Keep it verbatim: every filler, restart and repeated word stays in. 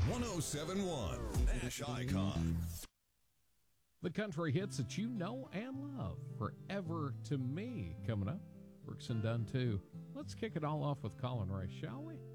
one oh seven point one Nash Icon. The country hits that you know and love. Forever to Me coming up. Brooks and Dunn too. Let's kick it all off with Colin Ray, shall we?